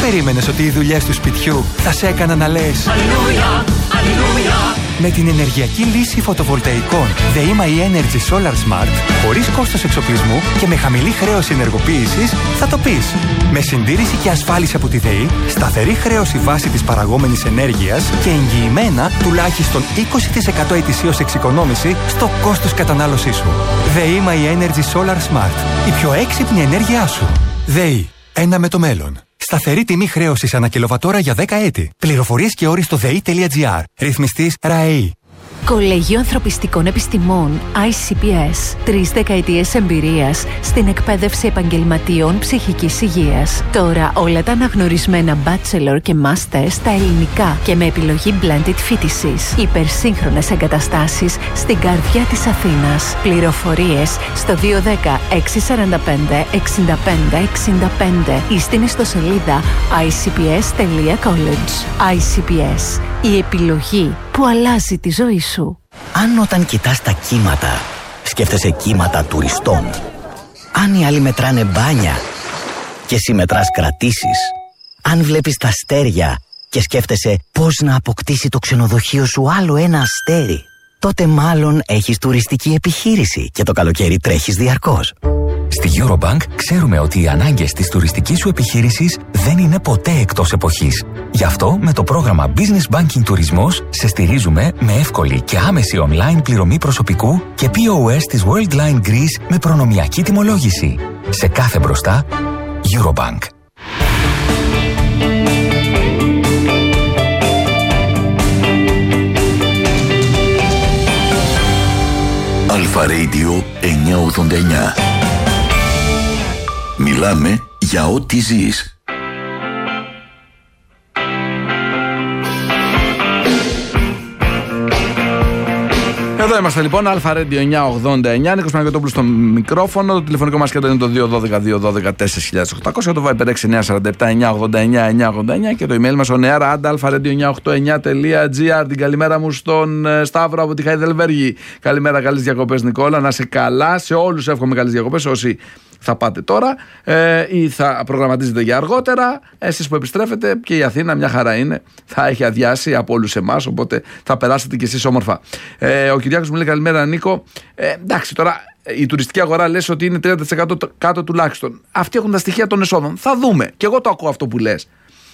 περίμενες ότι οι δουλειές του σπιτιού θα σε έκαναν να λες Αλληλούια, Αλληλούια? Με την ενεργειακή λύση φωτοβολταϊκών ΔΕΗ Energy Solar Smart, χωρίς κόστος εξοπλισμού και με χαμηλή χρέωση ενεργοποίησης, θα το πεις. Με συντήρηση και ασφάλιση από τη ΔΕΗ, σταθερή χρέωση βάση της παραγόμενης ενέργειας και εγγυημένα τουλάχιστον 20% ετησίως εξοικονόμηση στο κόστος κατανάλωσής σου. ΔΕΗ Energy Solar Smart. Η πιο έξυπνη ενέργειά σου. ΔΕΗ. Ένα με το μέλλον. Σταθερή τιμή χρέωσης ανά κιλοβατόρα για 10 έτη. Πληροφορίες και όροι στο ΔΕΗ.gr. Ρυθμιστής ΡΑΕΗ. Κολέγιο Ανθρωπιστικών Επιστημών ICPS. 3 δεκαετίες εμπειρίας στην εκπαίδευση επαγγελματιών ψυχικής υγείας. Τώρα όλα τα αναγνωρισμένα bachelor και master στα ελληνικά και με επιλογή blended φοιτησης. Υπερσύγχρονες εγκαταστάσεις στην καρδιά της Αθήνας. Πληροφορίες στο 210 645 65 65 ή στην ιστοσελίδα icps.college. ICPS. Η επιλογή που αλλάζει τη ζωή σου. Αν όταν κοιτάς τα κύματα, σκέφτεσαι κύματα τουριστών. Αν οι άλλοι μετράνε μπάνια και εσύ μετράς κρατήσεις. Αν βλέπεις τα αστέρια και σκέφτεσαι πώς να αποκτήσει το ξενοδοχείο σου άλλο ένα αστέρι, τότε μάλλον έχεις τουριστική επιχείρηση και το καλοκαίρι τρέχεις διαρκώς. Στη Eurobank ξέρουμε ότι οι ανάγκες της τουριστικής σου επιχείρησης δεν είναι ποτέ εκτός εποχής. Γι' αυτό με το πρόγραμμα Business Banking Τουρισμός σε στηρίζουμε με εύκολη και άμεση online πληρωμή προσωπικού και POS της Worldline Greece με προνομιακή τιμολόγηση. Σε κάθε μπροστά, Eurobank. Αλφα Radio 989. Μιλάμε για ό,τι ζεις. Εδώ είμαστε λοιπόν, Αλφα Radio 989. Νίκος Παναγιωτόπουλος στο μικρόφωνο. Το τηλεφωνικό μας κέντρο είναι το 212-212-4800. Το Viber 6947-989-989 και το email μας on air alpha-radio989.gr. Την καλημέρα μου στον Σταύρο από τη Χαϊδελβέργη. Καλημέρα, καλές διακοπές Νικόλα. Να είσαι καλά. Σε όλους εύχομαι καλές διακοπές. Όσοι θα πάτε τώρα ή θα προγραμματίζετε για αργότερα, εσείς που επιστρέφετε, και η Αθήνα μια χαρά είναι, θα έχει αδειάσει από όλους εμάς, οπότε θα περάσετε κι εσείς όμορφα. Ο Κυριάκος μου λέει καλημέρα Νίκο. Εντάξει, τώρα η τουριστική αγορά λες ότι είναι 30% κάτω τουλάχιστον. Αυτοί έχουν τα στοιχεία των εσόδων. Θα δούμε. Και εγώ το ακούω αυτό που λες,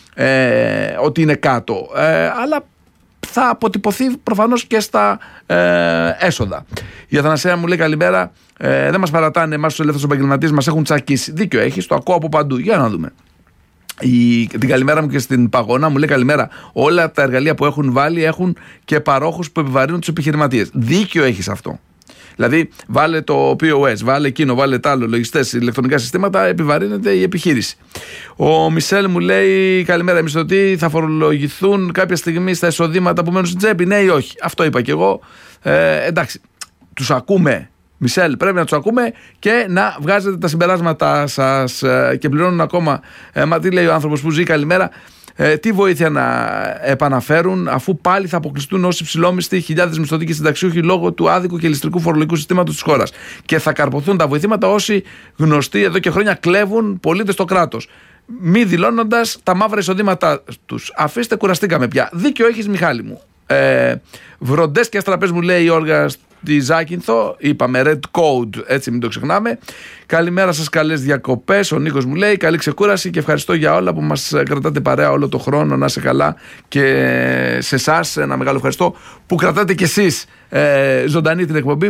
ότι είναι κάτω, αλλά θα αποτυπωθεί προφανώς και στα έσοδα. Η Αθανασία μου λέει καλημέρα. Δεν μας παρατάνε εμάς τους ελεύθερους επαγγελματίες, μας έχουν τσακίσει. Δίκιο έχεις, το ακούω από παντού. Για να δούμε. Την καλημέρα μου και στην Παγώνα μου λέει καλημέρα. Όλα τα εργαλεία που έχουν βάλει έχουν και παρόχους που επιβαρύνουν τους επιχειρηματίες. Δίκιο έχεις αυτό. Δηλαδή, βάλε το POS, βάλε εκείνο, βάλε τ' άλλο, λογιστές, ηλεκτρονικά συστήματα, επιβαρύνεται η επιχείρηση. Ο Μισελ μου λέει καλημέρα. Οι μισθωτοί θα φορολογηθούν κάποια στιγμή στα εισοδήματα που μένουν στην τσέπη, ναι ή όχι? Αυτό είπα και εγώ. Εντάξει, τους ακούμε. Μισελ, πρέπει να τους ακούμε και να βγάζετε τα συμπεράσματά σας και πληρώνουν ακόμα. Μα τι λέει ο άνθρωπος που ζει, καλημέρα. Τι βοήθεια να επαναφέρουν, αφού πάλι θα αποκλειστούν όσοι υψηλόμισθοι, χιλιάδες μισθωτοί και συνταξιούχοι λόγω του άδικου και ληστρικού φορολογικού συστήματος της χώρας. Και θα καρποθούν τα βοηθήματα όσοι γνωστοί εδώ και χρόνια κλέβουν πολίτες στο κράτος, μη δηλώνοντας τα μαύρα εισοδήματά τους. Αφήστε, κουραστήκαμε πια. Δίκιο έχεις, Μιχάλη μου. Βροντές και αστραπές μου λέει η Όλγα στη Ζάκυνθο. Είπαμε Red Code, έτσι μην το ξεχνάμε. Καλημέρα σας, καλές διακοπές. Ο Νίκος μου λέει καλή ξεκούραση και ευχαριστώ για όλα που μας κρατάτε παρέα όλο το χρόνο. Να είσαι καλά και σε εσάς ένα μεγάλο ευχαριστώ που κρατάτε κι εσείς ζωντανή την εκπομπή.